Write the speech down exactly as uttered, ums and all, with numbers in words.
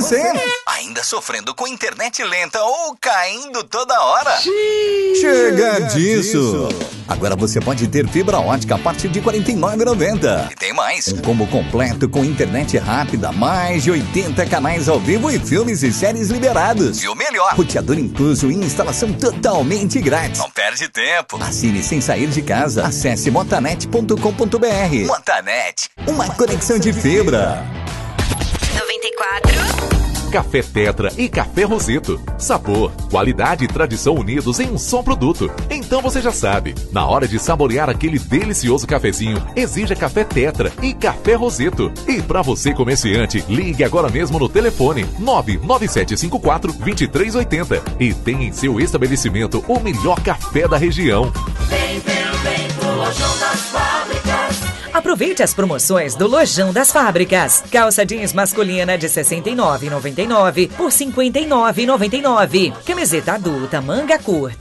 você. Ainda sofrendo com internet lenta ou caindo toda hora? Chega disso! Agora você pode ter fibra ótica a partir de quarenta e nove reais e noventa centavos. E tem mais. Um combo completo com internet rápida, mais de oitenta canais ao vivo e filmes e séries liberados. E o melhor, roteador incluso e instalação totalmente grátis. Não perde tempo. Assine sem sair de casa. Acesse motanet ponto com ponto br. Motanet, uma conexão de fibra. noventa e quatro. Café Tetra e Café Roseto. Sabor, qualidade e tradição unidos em um só produto. Então você já sabe, na hora de saborear aquele delicioso cafezinho, exija Café Tetra e Café Roseto. E para você comerciante, ligue agora mesmo no telefone nove nove sete cinco quatro, dois três oito zero e tenha em seu estabelecimento o melhor café da região. Vem, vem, vem pro Lojão das Fábricas. Aproveite as promoções do Lojão das Fábricas. Calça jeans masculina de sessenta e nove reais e noventa e nove centavos por cinquenta e nove reais e noventa e nove centavos. Camiseta adulta manga curta